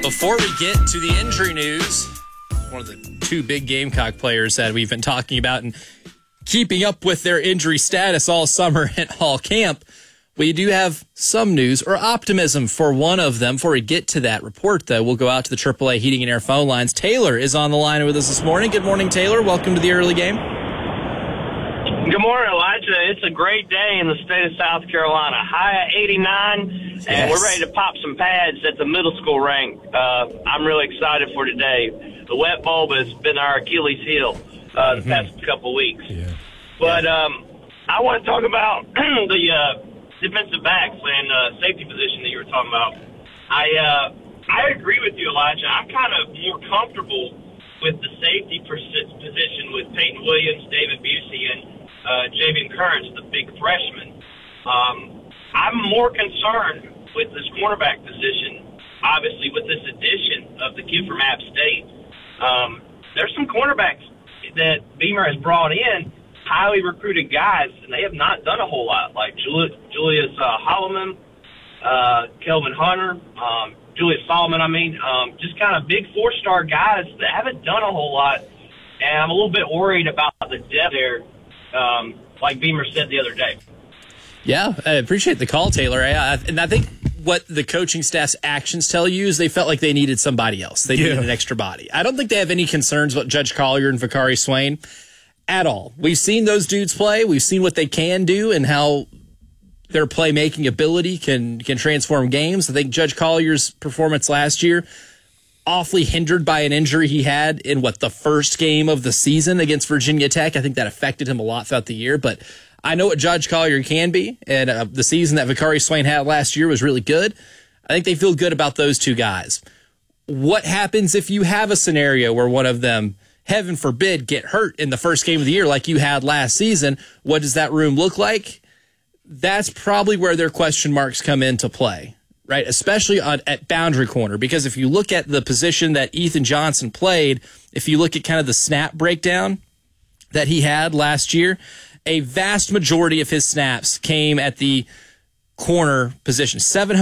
Before we get to the injury news, one of the two big Gamecock players that we've been talking about and keeping up with their injury status all summer at Hall Camp, we do have some news or optimism for one of them. Before we get to that report, though, we'll go out to the AAA Heating and Air phone lines. Taylor is on the line with us this morning. Good morning, Taylor. Welcome to the early game. Good morning, Elijah. It's a great day in the state of South Carolina. High at 89, yes, and we're ready to pop some pads at the middle school rank. I'm really excited for today. The wet bulb has been our Achilles heel the past couple weeks. Yeah. But I want to talk about the defensive backs and safety position that you were talking about. I agree with you, Elijah. I'm kind of more comfortable with the safety position with Peyton Williams, David Busey, and Javian Currents, the big freshman. I'm more concerned with this cornerback position, obviously, with this addition of the kid from App State. There's some cornerbacks that Beamer has brought in, highly recruited guys, and they have not done a whole lot, like Julius Holloman, Kelvin Hunter, Julius Solomon, just kind of big four-star guys that haven't done a whole lot, and I'm a little bit worried about the depth there, like Beamer said the other day. Yeah, I appreciate the call, Taylor. And I think what the coaching staff's actions tell you is they felt like they needed somebody else. They needed an extra body. I don't think they have any concerns about Judge Collier and Vakari Swain at all. We've seen those dudes play. We've seen what they can do and how their playmaking ability can transform games. I think Judge Collier's performance last year, awfully hindered by an injury he had in the first game of the season against Virginia Tech. I think that affected him a lot throughout the year, but I know what Judge Collier can be, and the season that Vakari Swain had last year was really good. I think they feel good about those two guys. What happens if you have a scenario where one of them, heaven forbid, get hurt in the first game of the year like you had last season? What does that room look like? That's probably where their question marks come into play, right? Especially at boundary corner, because if you look at the position that Ethan Johnson played, if you look at kind of the snap breakdown that he had last year, a vast majority of his snaps came at the corner position.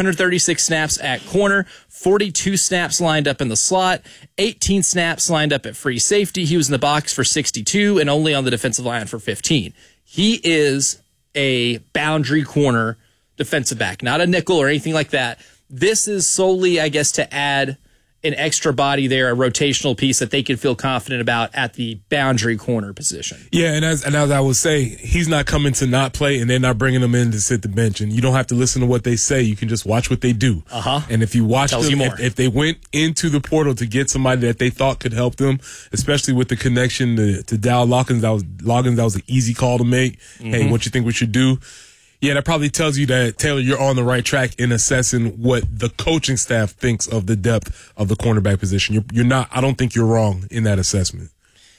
736 snaps at corner, 42 snaps lined up in the slot, 18 snaps lined up at free safety. He was in the box for 62 and only on the defensive line for 15. He is a boundary corner defensive back, not a nickel or anything like that. This is solely, I guess, to add an extra body there, a rotational piece that they can feel confident about at the boundary corner position. Yeah, and as I would say, he's not coming to not play, and they're not bringing him in to sit the bench. And you don't have to listen to what they say. You can just watch what they do. And if you watch them, if they went into the portal to get somebody that they thought could help them, especially with the connection to Dow Loggins, that was an easy call to make. Hey, what you think we should do? Yeah, that probably tells you that, Taylor, you're on the right track in assessing what the coaching staff thinks of the depth of the cornerback position. You're not, I don't think you're wrong in that assessment.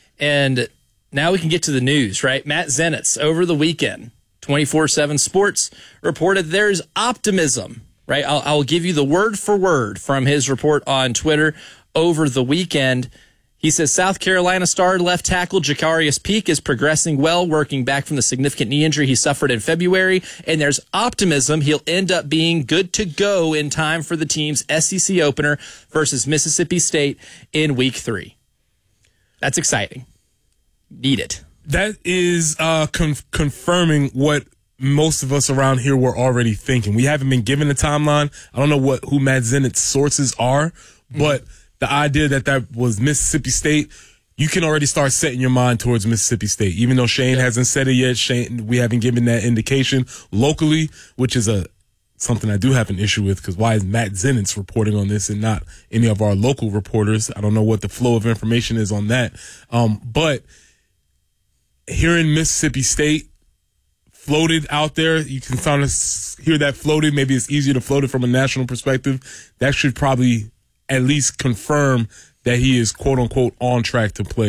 And now we can get to the news, right? Matt Zenitz over the weekend, 24/7 Sports reported there's optimism, right? I'll give you the word for word from his report on Twitter over the weekend. He says South Carolina star left tackle Jacarius Peak is progressing well, working back from the significant knee injury he suffered in February, and there's optimism he'll end up being good to go in time for the team's SEC opener versus Mississippi State in Week 3. That's exciting. Need it. That is confirming what most of us around here were already thinking. We haven't been given a timeline. I don't know who Matt Zenitz's sources are, but the idea that was Mississippi State, you can already start setting your mind towards Mississippi State. Even though Shane hasn't said it yet, we haven't given that indication locally, which is something I do have an issue with, because why is Matt Zenitz reporting on this and not any of our local reporters? I don't know what the flow of information is on that. But hearing Mississippi State floated out there, you can kind of hear that floated. Maybe it's easier to float it from a national perspective. That should probably at least confirm that he is, quote unquote, on track to play